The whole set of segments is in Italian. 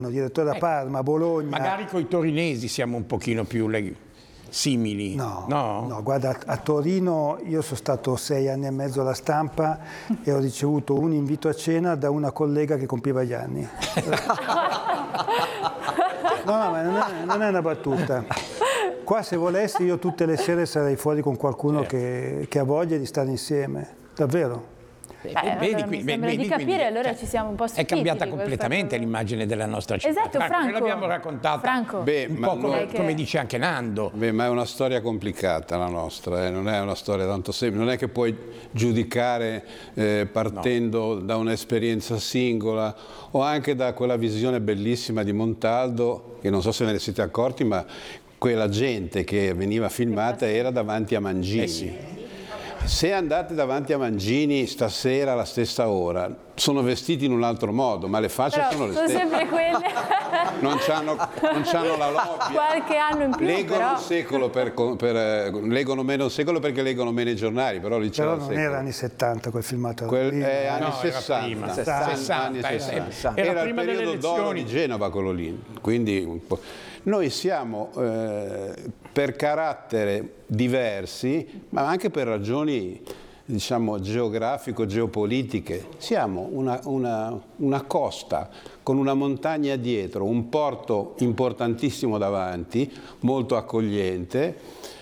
direttore da Parma, Bologna. Magari con i torinesi siamo un pochino più simili. No, guarda, a Torino io sono stato 6 anni e mezzo alla Stampa e ho ricevuto un invito a cena da una collega che compiva gli anni. No, ma non è una battuta. Qua se volessi io tutte le sere sarei fuori con qualcuno che ha voglia di stare insieme, davvero. Mi sembra di capire, allora ci siamo un po' stupiti. È cambiata completamente l'immagine della nostra città. Esatto, Franco. L'abbiamo raccontata un po' come dice anche Nando. Ma è una storia complicata la nostra, non è una storia tanto semplice, non è che puoi giudicare partendo da un'esperienza singola o anche da quella visione bellissima di Montaldo, che non so se ve ne siete accorti, ma quella gente che veniva filmata era davanti a Mangini. Sì. Se andate davanti a Mangini stasera alla stessa ora, sono vestiti in un altro modo, ma le facce sono le stesse. Sempre quelle. Non c'hanno la lobbia. Qualche anno in più, leggono un secolo leggono meno un secolo perché leggono meno i giornali, però lì c'era non era anni 70 quel filmato. Anni no, 60. 60. Anni 60. Era il periodo d'oro di Genova quello lì. Quindi un po'. Noi siamo per carattere diversi, ma anche per ragioni diciamo geografico-geopolitiche, siamo una costa con una montagna dietro, un porto importantissimo davanti, molto accogliente,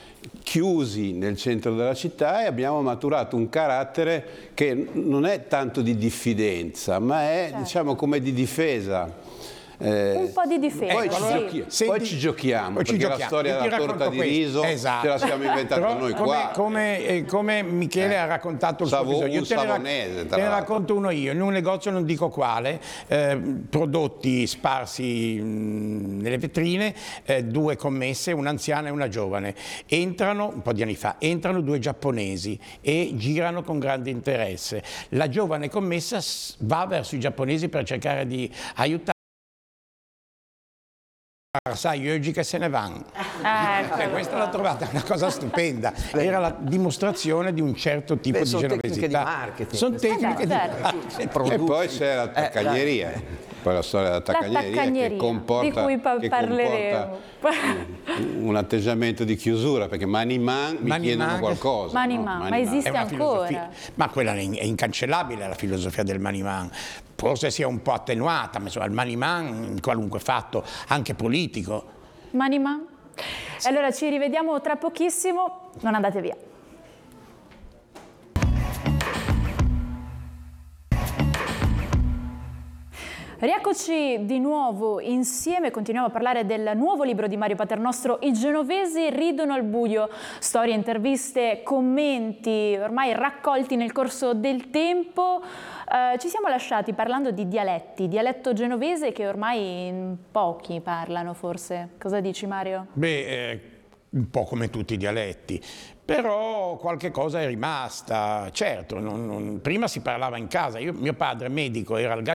chiusi nel centro della città, e abbiamo maturato un carattere che non è tanto di diffidenza, ma è diciamo come di difesa. Un po' di difesa. Poi ci giochiamo, perché la storia della torta di riso ce la siamo inventata noi qua. Come Michele ha raccontato il suo episodio, te ne racconto uno io. In un negozio, non dico quale, prodotti sparsi nelle vetrine, 2 commesse, un'anziana e una giovane. Entrano, un po' di anni fa, entrano 2 giapponesi e girano con grande interesse. La giovane commessa va verso i giapponesi per cercare di aiutare. Sai, Yoji che se ne vanno. Questa l'ho trovata una cosa stupenda. Era la dimostrazione di un certo tipo di genovesità. Sono tecniche di marketing. E poi c'è la taccagneria. Poi la storia della taccagneria che comporta, di cui parleremo. Un atteggiamento di chiusura, perché Maniman mi chiedono qualcosa. Ma esiste ancora? Ma quella è incancellabile, la filosofia del Maniman. Forse sia un po' attenuata, ma insomma il Maniman in qualunque fatto, anche politico. Maniman? Sì. Allora ci rivediamo tra pochissimo, non andate via. Rieccoci di nuovo insieme, continuiamo a parlare del nuovo libro di Mario Paternostro, I genovesi ridono al buio, storie, interviste, commenti ormai raccolti nel corso del tempo. Ci siamo lasciati parlando di dialetto genovese che ormai pochi parlano forse. Cosa dici Mario? Un po' come tutti i dialetti, però qualche cosa è rimasta, certo, prima si parlava in casa, mio padre medico era al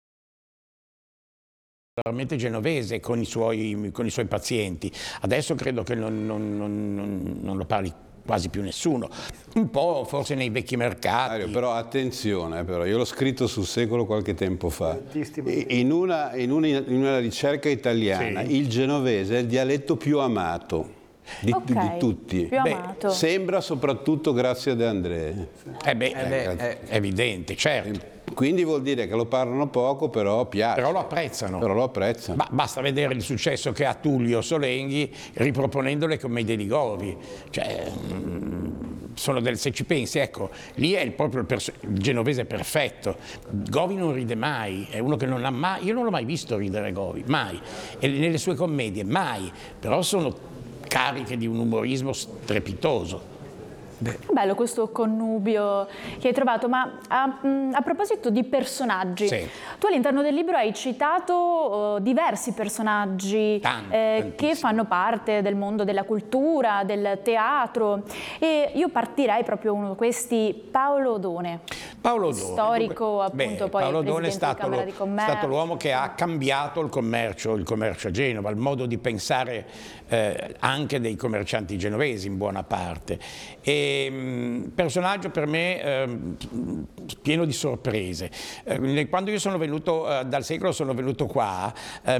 genovese con i suoi pazienti, adesso credo che non lo parli quasi più nessuno, un po' forse nei vecchi mercati. Però attenzione, io l'ho scritto sul Secolo qualche tempo fa, in una ricerca italiana, sì. Il genovese è il dialetto più amato. Di tutti. Più amato. Sembra soprattutto grazie a De André. È evidente, certo. Quindi vuol dire che lo parlano poco, però piace. Però lo apprezzano. Ma basta vedere il successo che ha Tullio Solenghi riproponendo le commedie di Govi. Cioè, se ci pensi, ecco, lì è proprio il genovese perfetto. Govi non ride mai, è uno che non ha mai, io non l'ho mai visto ridere Govi, mai. E nelle sue commedie, mai. Però sono cariche di un umorismo strepitoso. Bello questo connubio che hai trovato, ma a proposito di personaggi, sì. Tu all'interno del libro hai citato diversi personaggi che fanno parte del mondo della cultura, del teatro, e io partirei proprio uno di questi, Paolo Odone. Storico, appunto, poi Paolo Odone è stato l'uomo che ha cambiato il commercio a Genova, il modo di pensare anche dei commercianti genovesi in buona parte. E personaggio per me pieno di sorprese. Quando io sono venuto dal Secolo, sono venuto qua,